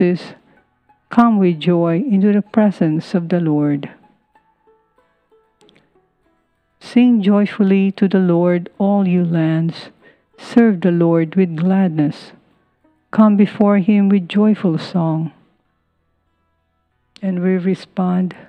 justice, come with joy into the presence of the Lord. Sing joyfully to the Lord, all you lands. Serve the Lord with gladness. Come before him with joyful song. And we respond,